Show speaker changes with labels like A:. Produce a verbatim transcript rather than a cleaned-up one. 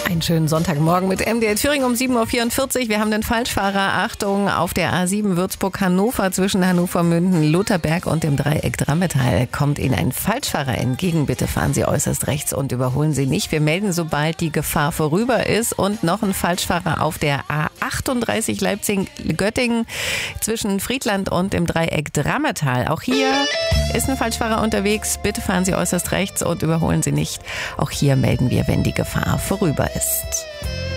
A: Einen schönen Sonntagmorgen mit M D L Thüringen um sieben Uhr vierundvierzig. Wir haben den Falschfahrer. Achtung, auf der A sieben Würzburg-Hannover zwischen Hannover-Münden-Lutherberg und dem Dreieck Drammetal kommt Ihnen ein Falschfahrer entgegen. Bitte fahren Sie äußerst rechts und überholen Sie nicht. Wir melden, sobald die Gefahr vorüber ist. Und noch ein Falschfahrer auf der A achtunddreißig Leipzig-Göttingen zwischen Friedland und dem Dreieck Drammetal. Auch hier ist ein Falschfahrer unterwegs. Bitte fahren Sie äußerst rechts und überholen Sie nicht. Auch hier melden wir, wenn die Gefahr vorüber ist.